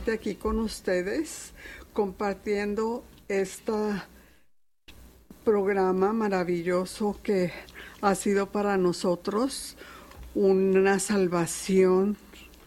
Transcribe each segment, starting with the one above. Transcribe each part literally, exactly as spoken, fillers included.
nuevamente aquí con ustedes compartiendo este programa maravilloso que ha sido para nosotros una salvación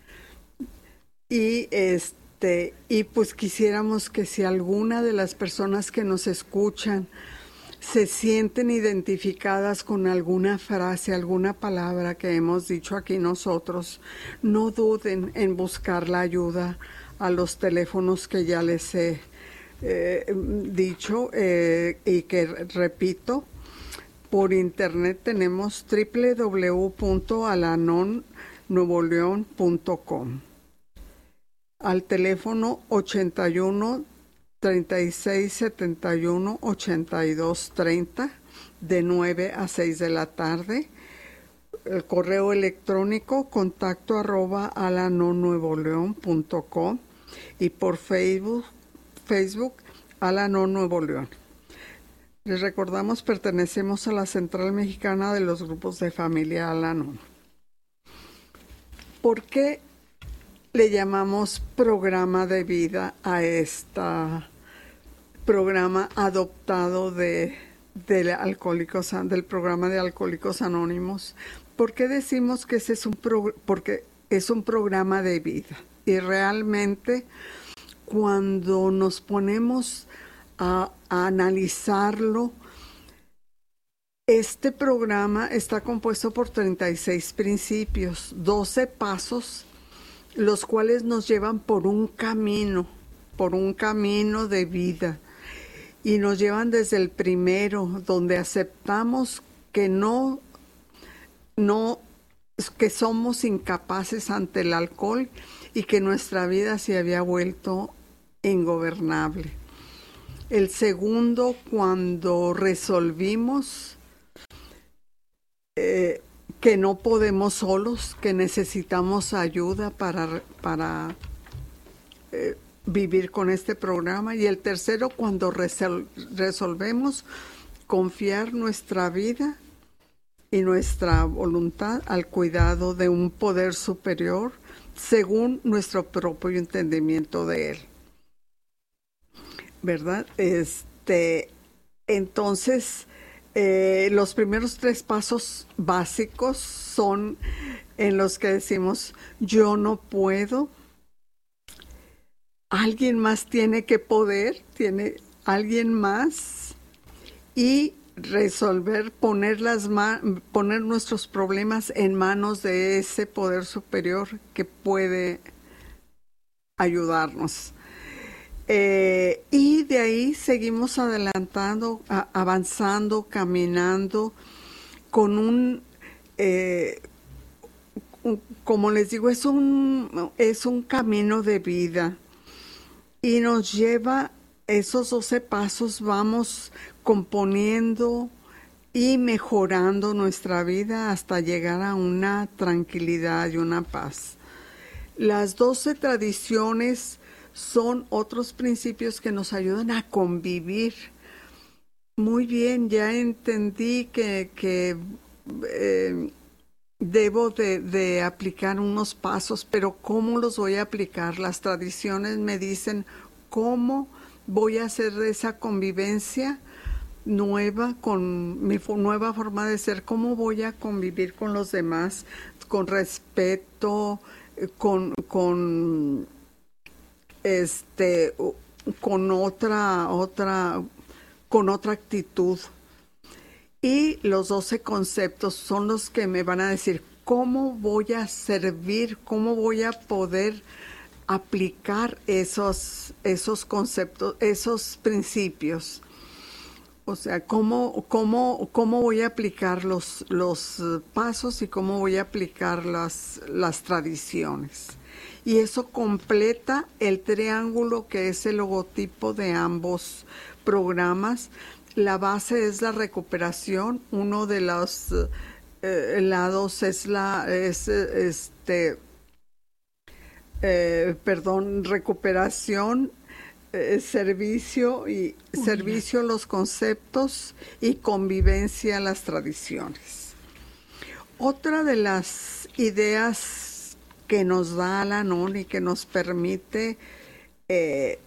y este y pues quisiéramos que si alguna de las personas que nos escuchan se sienten identificadas con alguna frase, alguna palabra que hemos dicho aquí nosotros, no duden en buscar la ayuda a los teléfonos que ya les he eh, dicho eh, y que repito, por internet tenemos doble u doble u doble u punto alanon nuevo león punto com, al teléfono ochenta y uno, treinta y seis, setenta y uno, ochenta y dos, treinta, de nueve a seis de la tarde. El correo electrónico contacto arroba alanon nuevo león punto com y por Facebook, Facebook Alanon Nuevo León. Les recordamos, pertenecemos a la Central Mexicana de los Grupos de Familia Alanon. ¿Por qué le llamamos programa de vida a este programa adoptado de, de alcohólicos, del programa de Alcohólicos Anónimos? ¿Por qué decimos que ese es un pro, porque es un programa de vida? Y realmente cuando nos ponemos a, a analizarlo, este programa está compuesto por treinta y seis principios, doce pasos, los cuales nos llevan por un camino, por un camino de vida. Y nos llevan desde el primero, donde aceptamos que no, no, que somos incapaces ante el alcohol y que nuestra vida se había vuelto ingobernable. El segundo, cuando resolvimos eh, que no podemos solos, que necesitamos ayuda para, para eh, vivir con este programa. Y el tercero, cuando resol resolvemos confiar nuestra vida y nuestra voluntad al cuidado de un poder superior según nuestro propio entendimiento de él. ¿Verdad? Este, entonces, eh, los primeros tres pasos básicos son en los que decimos, yo no puedo, alguien más tiene que poder, tiene alguien más, y resolver, poner, las poner nuestros problemas en manos de ese poder superior que puede ayudarnos. Eh, y de ahí seguimos adelantando, a, avanzando, caminando con un, eh, un, como les digo, es un, es un camino de vida y nos lleva esos doce pasos, vamos componiendo y mejorando nuestra vida hasta llegar a una tranquilidad y una paz. Las doce tradiciones son otros principios que nos ayudan a convivir. Muy bien, ya entendí que, que eh, debo de, de aplicar unos pasos, pero ¿cómo los voy a aplicar? Las tradiciones me dicen cómo voy a hacer esa convivencia nueva, con mi nueva forma de ser, cómo voy a convivir con los demás, con respeto, con... con este con otra otra con otra actitud. Y los doce conceptos son los que me van a decir cómo voy a servir, cómo voy a poder aplicar esos esos conceptos, esos principios. O sea, cómo cómo cómo voy a aplicar los los pasos y cómo voy a aplicar las las tradiciones. Y eso completa el triángulo que es el logotipo de ambos programas. La base es la recuperación, uno de los eh, lados es la es este eh, perdón, recuperación, eh, servicio y Unidad. Servicio los conceptos y convivencia las tradiciones. Otra de las ideas que nos da Alanon y que nos permite eh,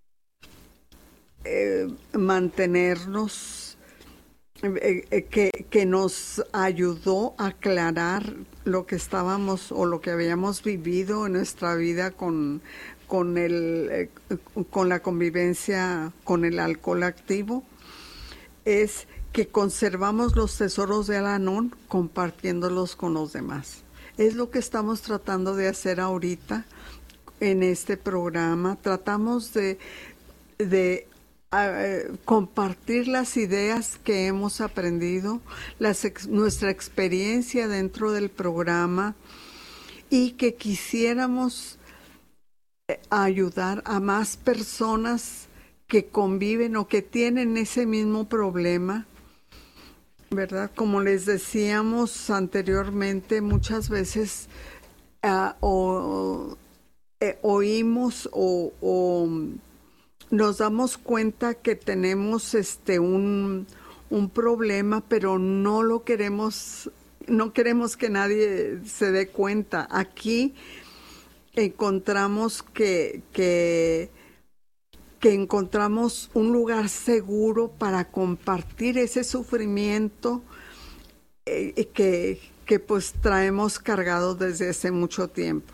eh, mantenernos, eh, eh, que, que nos ayudó a aclarar lo que estábamos o lo que habíamos vivido en nuestra vida con, con, el, eh, con la convivencia con el alcohol activo, es que conservamos los tesoros de Al-Anon compartiéndolos con los demás. Es lo que estamos tratando de hacer ahorita en este programa. Tratamos de, de uh, compartir las ideas que hemos aprendido, las ex, nuestra experiencia dentro del programa, y que quisiéramos ayudar a más personas que conviven o que tienen ese mismo problema, ¿verdad? Como les decíamos anteriormente, muchas veces uh, o, eh, oímos o, o nos damos cuenta que tenemos este un, un problema, pero no lo queremos, no queremos que nadie se dé cuenta. Aquí encontramos que, que que encontramos un lugar seguro para compartir ese sufrimiento eh, que, que pues traemos cargado desde hace mucho tiempo.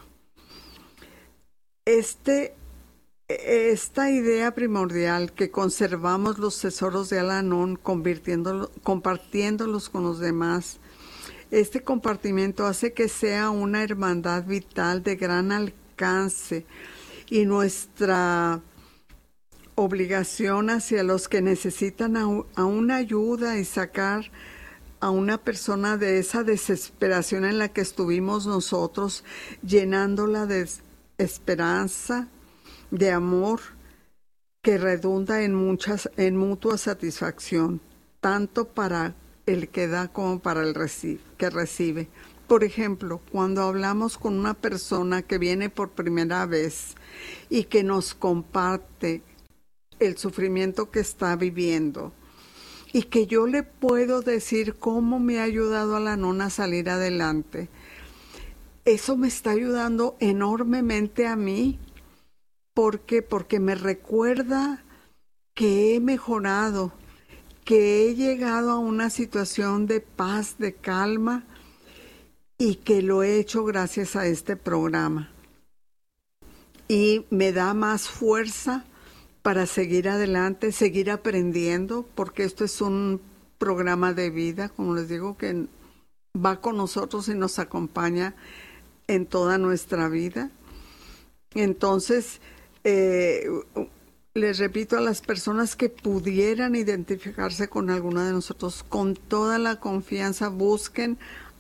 Este, esta idea primordial que conservamos los tesoros de Al-Anon, compartiéndolos con los demás, este compartimiento hace que sea una hermandad vital de gran alcance, y nuestra obligación hacia los que necesitan a, a una ayuda y sacar a una persona de esa desesperación en la que estuvimos nosotros, llenándola de esperanza, de amor, que redunda en muchas, en mutua satisfacción, tanto para el que da como para el reci- que recibe. Por ejemplo, cuando hablamos con una persona que viene por primera vez y que nos comparte el sufrimiento que está viviendo, y que yo le puedo decir cómo me ha ayudado Al-Anon a salir adelante, eso me está ayudando enormemente a mí. ¿Por qué? Porque me recuerda que he mejorado, que he llegado a una situación de paz, de calma, y que lo he hecho gracias a este programa. Y me da más fuerza para seguir adelante, seguir aprendiendo, porque esto es un programa de vida, como les digo, que va con nosotros y nos acompaña en toda nuestra vida. Entonces, eh, les repito a las personas que pudieran identificarse con alguna de nosotros, con toda la confianza, busquen